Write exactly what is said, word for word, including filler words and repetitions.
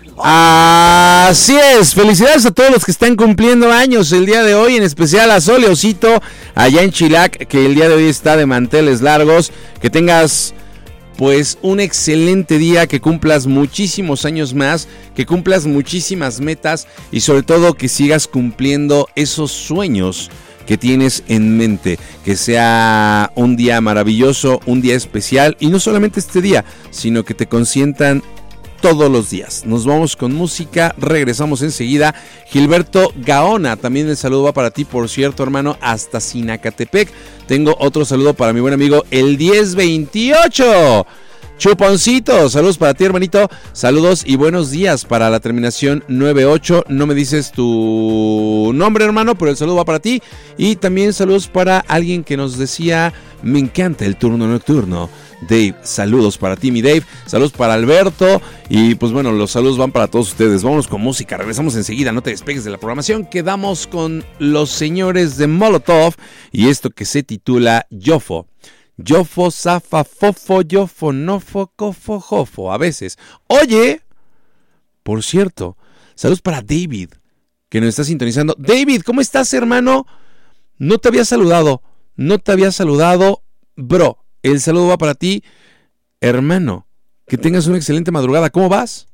Así es, felicidades a todos los que están cumpliendo años el día de hoy, en especial a Sol y Osito allá en Chilac, que el día de hoy está de manteles largos. Que tengas pues un excelente día, que cumplas muchísimos años más, que cumplas muchísimas metas y sobre todo que sigas cumpliendo esos sueños que tienes en mente. Que sea un día maravilloso, un día especial, y no solamente este día, sino que te consientan todos los días. Nos vamos con música, regresamos enseguida. Gilberto Gaona, también el saludo va para ti, por cierto, hermano, hasta Sinacatepec. Tengo otro saludo para mi buen amigo el diez veintiocho. Chuponcito, saludos para ti, hermanito. Saludos y buenos días para la terminación nueve ocho. No me dices tu nombre, hermano, pero el saludo va para ti. Y también saludos para alguien que nos decía: me encanta el turno nocturno. Dave, saludos para ti, mi Dave. Saludos para Alberto. Y pues bueno, los saludos van para todos ustedes. Vámonos con música, regresamos enseguida. No te despegues de la programación. Quedamos con los señores de Molotov y esto que se titula Yofo. Yofo, zafa, fofo, yofo, nofo, cofo, jofo. A veces. Oye, por cierto, saludos para David, que nos está sintonizando. David, ¿cómo estás, hermano? No te había saludado. No te había saludado, bro. El saludo va para ti, hermano. Que tengas una excelente madrugada. ¿Cómo vas?